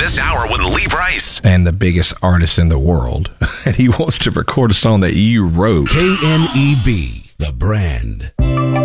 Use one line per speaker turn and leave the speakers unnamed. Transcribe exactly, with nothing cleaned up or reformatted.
this hour with Lee Price.
And the biggest artist in the world. And he wants to record a song that you wrote.
K N E B, The Brand.